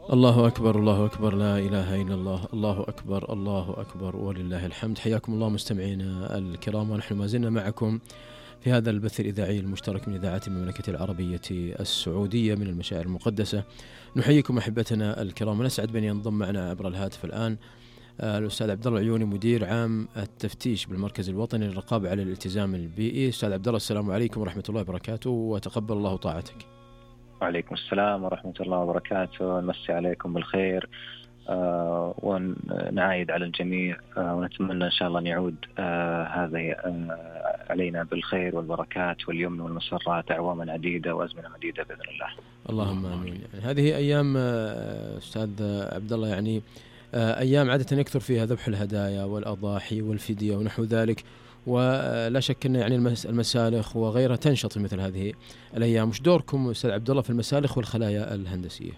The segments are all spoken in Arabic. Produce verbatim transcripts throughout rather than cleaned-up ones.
الله أكبر، الله أكبر، لا إله إلا الله، الله أكبر، الله أكبر ولله الحمد. حياكم الله مستمعينا الكرام، ونحن ما زلنا معكم في هذا البث الإذاعي المشترك من إذاعات المملكة العربية السعودية من المشاعر المقدسة. نحييكم أحبتنا الكرام، ونسعد بأن ينضم معنا عبر الهاتف الآن الأستاذ عبد الله العيوني، مدير عام التفتيش بالمركز الوطني للرقابة على الالتزام البيئي. أستاذ عبد الله، السلام عليكم ورحمة الله وبركاته، وتقبل الله طاعتك. وعليكم السلام ورحمة الله وبركاته، نمسي عليكم بالخير آه ونعايد على الجميع آه ونتمنى إن شاء الله أن يعود آه هذا آه علينا بالخير والبركات واليمن والمسرات أعواما عديدة وأزمنة مديدة بإذن الله. اللهم آمين. يعني هذه أيام أستاذ عبد الله، يعني أيام عادة يكثر فيها ذبح الهدايا والأضاحي والفدية ونحو ذلك، ولا شك أن يعني المسالخ وغيرها تنشط في مثل هذه الأيام. وش دوركم أستاذ عبد الله في المسالخ والخلايا الهندسية؟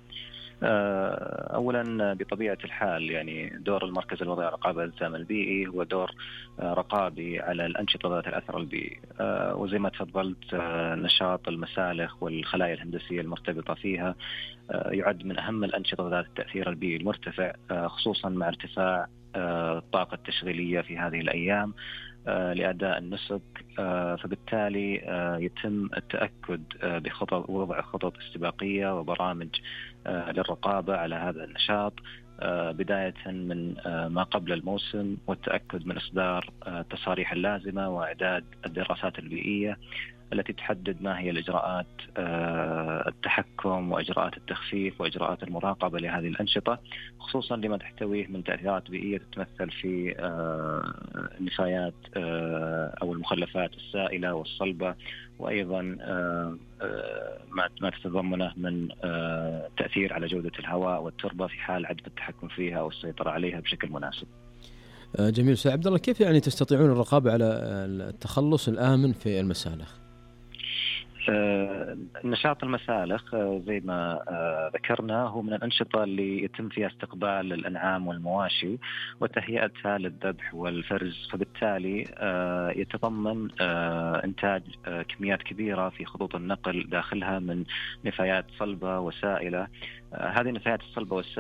أولا بطبيعة الحال يعني دور المركز الوطني للرقابة على الالتزام البيئي هو دور رقابي على الأنشطة ذات الأثر البيئي، وزي ما تفضلت نشاط المسالخ والخلايا الهندسية المرتبطة فيها يعد من أهم الأنشطة ذات التأثير البيئي المرتفع، خصوصا مع ارتفاع الطاقة التشغيلية في هذه الأيام لأداء النسك. فبالتالي يتم التأكد بخطط وضع خطط استباقية وبرامج للرقابة على هذا النشاط بداية من ما قبل الموسم، والتأكد من إصدار التصاريح اللازمة وإعداد الدراسات البيئية التي تحدد ما هي الإجراءات التحكم وإجراءات التخفيف وإجراءات المراقبة لهذه الأنشطة، خصوصا لما تحتويه من تأثيرات بيئية تتمثل في النفايات أو المخلفات السائلة والصلبة، وأيضا ما تتضمنه من تأثير على جودة الهواء والتربة في حال عدم التحكم فيها والسيطرة عليها بشكل مناسب. جميل. أستاذ عبد الله، كيف يعني تستطيعون الرقابة على التخلص الآمن في المسالخ؟ نشاط المسالخ زي ما ذكرنا هو من الأنشطة اللي يتم فيها استقبال الأنعام والمواشي وتهيئتها للذبح والفرز، فبالتالي يتضمن إنتاج كميات كبيرة في خطوط النقل داخلها من نفايات صلبة وسائلة. هذه النفايات الصلبة والسائلة